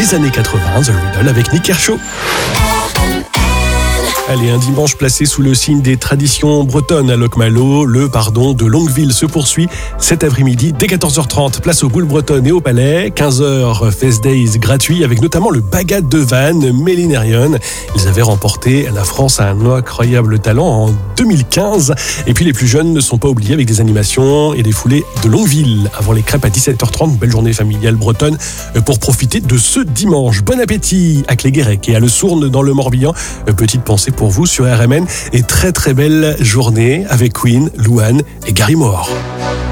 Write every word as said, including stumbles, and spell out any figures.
des années quatre-vingts, The Riddle avec Nick Kershaw. Allez, un dimanche placé sous le signe des traditions bretonnes à Locmalo. Le pardon de Longueville se poursuit cet après-midi dès quatorze heures trente. Place aux boules bretonnes et au palais. quinze heures, Fest Days gratuit avec notamment le Bagat de Vannes, Mélinérion. Ils avaient remporté la France à un incroyable talent en deux mille quinze. Et puis les plus jeunes ne sont pas oubliés avec des animations et des foulées de Longueville. Avant les crêpes à dix-sept heures trente, belle journée familiale bretonne pour profiter de ce dimanche. Bon appétit à Cléguérec et à Le Sourne dans le Morbihan. Petite pensée pour vous sur R M N et très très belle journée avec Queen, Louane et Gary Moore.